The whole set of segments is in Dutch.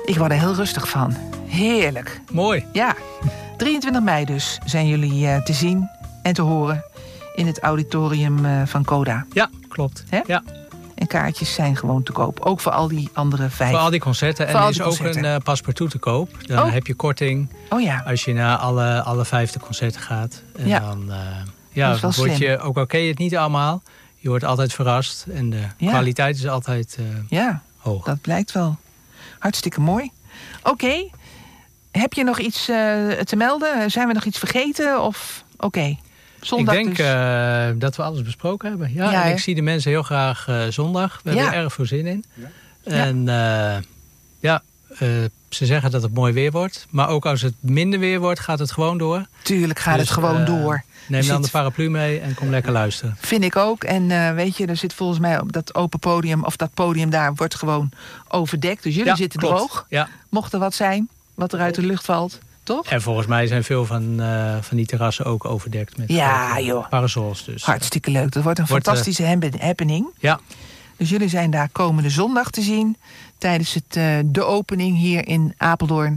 Ik word er heel rustig van. Heerlijk. Mooi. Ja. 23 mei dus zijn jullie te zien en te horen in het auditorium van Coda. Ja, klopt. Hè? Ja. En kaartjes zijn gewoon te koop. Ook voor al die andere 5. Voor al die concerten. En er is ook een paspartout te koop. Dan heb je korting als je naar alle 5 concerten gaat. En dan word je, ook al ken je het niet allemaal, je wordt altijd verrast. En de kwaliteit is altijd hoog. Dat blijkt wel. Hartstikke mooi. Oké. Heb je nog iets te melden? Zijn we nog iets vergeten? Of zondag. Ik denk dat we alles besproken hebben. Ja, en ik zie de mensen heel graag zondag. We hebben er erg veel zin in. Ja. En ze zeggen dat het mooi weer wordt. Maar ook als het minder weer wordt, gaat het gewoon door. Tuurlijk gaat het gewoon door. Neem dan de paraplu mee en kom lekker luisteren. Vind ik ook. En weet je, er zit volgens mij op dat open podium, of dat podium daar, wordt gewoon overdekt. Dus jullie zitten droog. Ja. Mocht er wat zijn, wat er uit de lucht valt. Toch? En volgens mij zijn veel van die terrassen ook overdekt met parasols. Dus, hartstikke leuk. Dat wordt een fantastische happening. Ja. Dus jullie zijn daar komende zondag te zien tijdens de opening hier in Apeldoorn.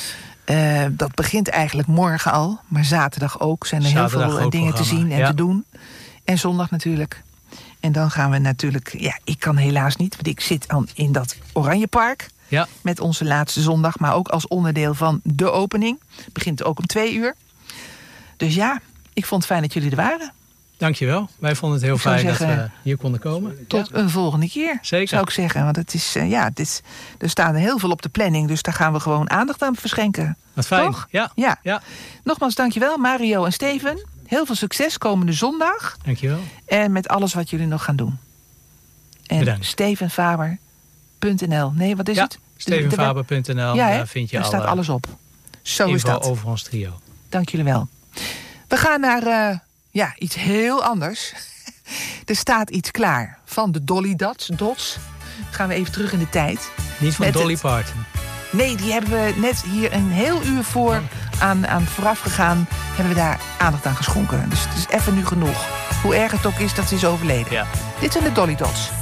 Dat begint eigenlijk morgen al, maar zaterdag ook. Zijn er heel veel dingen te zien en te doen. En zondag natuurlijk. En dan gaan we natuurlijk, ik kan helaas niet, want ik zit in dat Oranjepark. Ja. Met onze laatste zondag, maar ook als onderdeel van de opening. Het begint ook om 2:00. Dus ik vond het fijn dat jullie er waren. Dankjewel. Wij vonden het heel fijn dat we hier konden komen. Tot een volgende keer, zou ik zeggen. Want het is, er staat heel veel op de planning. Dus daar gaan we gewoon aandacht aan verschenken. Wat fijn. Toch? Ja. Nogmaals, dankjewel Mario en Steven. Heel veel succes komende zondag. Dankjewel. En met alles wat jullie nog gaan doen. En bedankt. stevenfaber.nl. Nee, wat is het? Stevenfaber.nl, daar vind je daar staat alles op. Zo is dat. Over ons trio. Dank jullie wel. We gaan naar iets heel anders. Er staat iets klaar van de Dolly Dots. Gaan we even terug in de tijd. Niet van Dolly Parton. Nee, die hebben we net hier een heel uur voor aan vooraf gegaan. Hebben we daar aandacht aan geschonken. Dus het is even nu genoeg. Hoe erg het ook is dat ze is overleden. Ja. Dit zijn de Dolly Dots.